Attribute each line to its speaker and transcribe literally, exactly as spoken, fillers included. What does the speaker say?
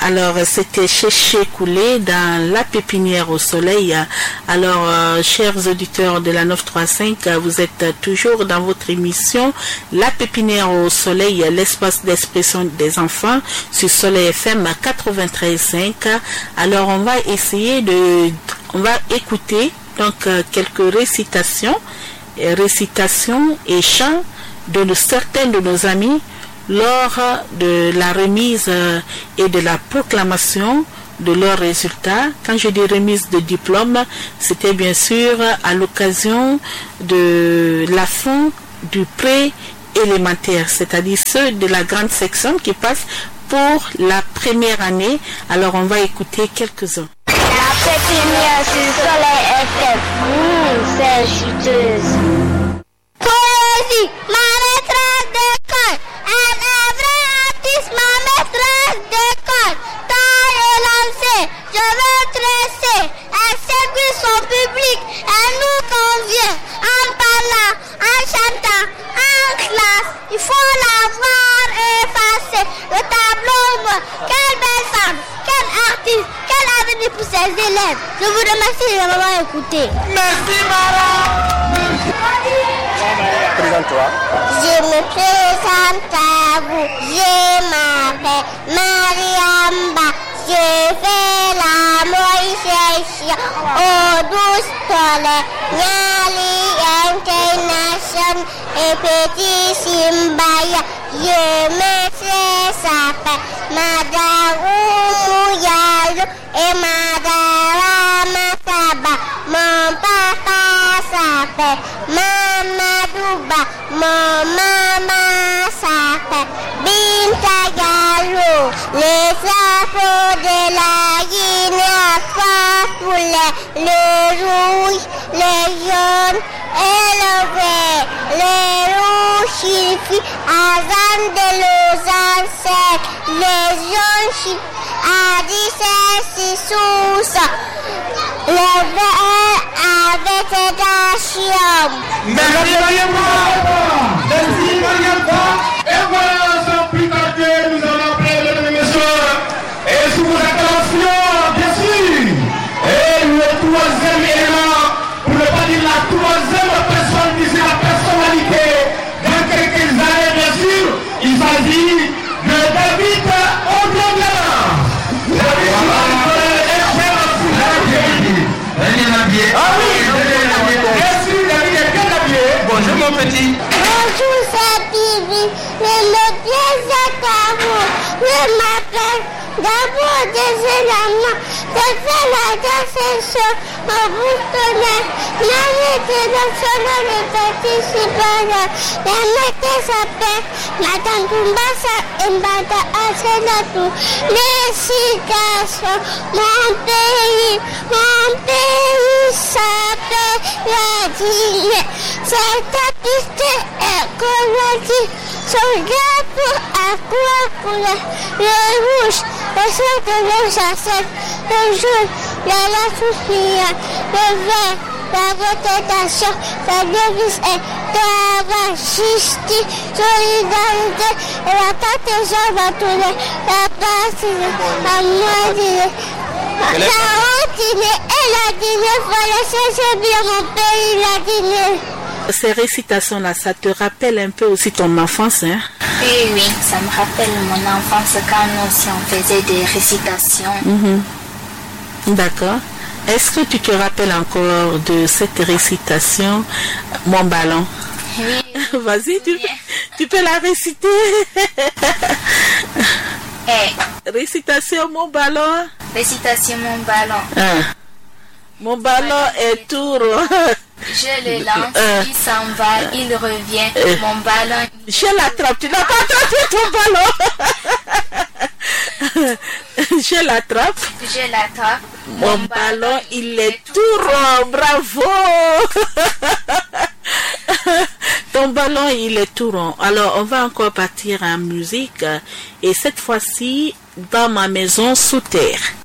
Speaker 1: Alors, c'était Chéché Coulé dans La Pépinière au Soleil. Alors, euh, chers auditeurs de la neuf cent trente-cinq, vous êtes toujours dans votre émission La Pépinière au Soleil, l'espace d'expression des enfants sur Soleil F M quatre-vingt-treize cinq. Alors, on va essayer de... On va écouter donc euh, quelques récitations, et récitations et chants de nos, certains de nos amis lors de la remise et de la proclamation de leurs résultats. Quand je dis remise de diplôme, c'était bien sûr à l'occasion de la fin du pré-élémentaire, c'est-à-dire ceux de la grande section qui passent pour la première année. Alors on va écouter quelques-uns.
Speaker 2: La pépinière sur Soleil F M, mmh, c'est chuteuse. Poésie, ma maîtresse d'école. Un vrai artiste, ma maîtresse d'école. Taille et lancée, je veux tresser. Elle séduit son public, elle nous convient. En parlant, en chantant, en classe, il faut la voir effacer. Le tableau, moi, quelle belle femme, quel artiste, quel avenir pour ses élèves. Je vous remercie de m'avoir écouté.
Speaker 3: Merci, Mara. Présente-toi.
Speaker 2: Je me présente à vous. Je m'appelle Mariamba. Je fais la moïsation au douze soleil. Nyali International et Petit Simbaya. Je me s'appelle Madame Oumou et Madame Mataba. Mon papa s'appelle Mamadouba. Mon maman s'appelle Binta Gallo. Les drapeaux de la Guinée pour les, le rouge, le jaune et le vert. Les rouges signifient avant de nos ancêtres. Les jaunes signifient à dix-sept sous ça. Le vert avec sédation.
Speaker 3: Merci Mariamba. Merci Mariamba. Et voilà, sans plus tarder, nous allons appeler le professeur. Et sous vos attentions, bien sûr. Et le troisième élément, pour ne pas dire la troisième personne, c'est la personnalité. Dans quelques années, bien sûr, il s'agit de David Odonga. David Odonga est bien habillé. Ah oui, bien sûr, David est bien habillé. Bonjour mon petit.
Speaker 2: Bonjour, c'est Bibi. Le bien c'est à vous. Je m'appelle d'abord désirement. Je fais la décision au boutonnet. L'invité nationale de participants. La maîtresse s'appelle Madame Toumbasa et Madame Assenatou. Les citations, mon pays, mon pays s'appelle la Guinée. Cette piste est colorisée. Son drapeau à quoi couleur? Le rouge, le sang de nos ancêtres, le jaune, la lassouffrière, le vert, la rotation, la devise est travail, justice, solidarité, et la protection va tourner, la paix, la moitié. La Guinée et la Guinée, voilà, c'est bien mon pays, la Guinée.
Speaker 1: Ces récitations-là, ça te rappelle un peu aussi ton enfance, hein?
Speaker 4: Oui, oui, ça me rappelle mon enfance quand nous aussi on faisait des récitations.
Speaker 1: Mm-hmm. D'accord. Est-ce que tu te rappelles encore de cette récitation, Mon ballon?
Speaker 4: Oui.
Speaker 1: Vas-y, tu, tu peux la réciter.
Speaker 4: Eh.
Speaker 1: Récitation, Mon ballon.
Speaker 4: Récitation, Mon ballon.
Speaker 1: Ah. Mon ballon est tout rond.
Speaker 4: Je le lance, euh, il s'en va, il revient. Euh, mon ballon.
Speaker 1: Je l'attrape. Tu n'as pas attrapé ton ballon. Je l'attrape.
Speaker 4: Je l'attrape.
Speaker 1: Mon, mon ballon, ballon, il est tout rond. Bravo. Ton ballon, il est tout rond. Alors, on va encore partir en musique. Et cette fois-ci, dans ma maison sous terre.